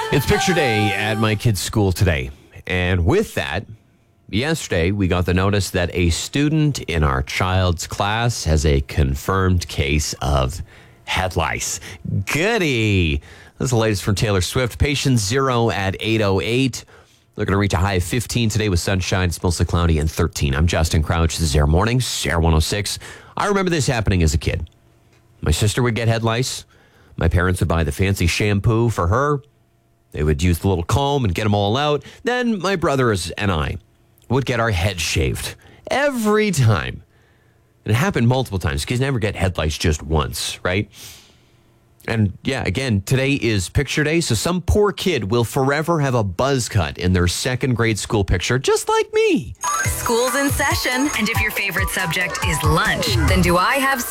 It's picture day at my kid's school today. And with that, yesterday we got the notice that a student in our child's class has a confirmed case of head lice. Goody! That's the latest from Taylor Swift. Patient 0 at 8:08. They're going to reach a high of 15 today with sunshine. It's mostly cloudy and 13. I'm Justin Crouch. This is Air Mornings, Air 106. I remember this happening as a kid. My sister would get head lice. My parents would buy the fancy shampoo for her. They would use the little comb and get them all out. Then my brothers and I would get our heads shaved every time. And it happened multiple times. Kids never get head lice just once, right? And yeah, again, today is picture day, so some poor kid will forever have a buzz cut in their second grade school picture, just like me. School's in session, and if your favorite subject is lunch, then do I have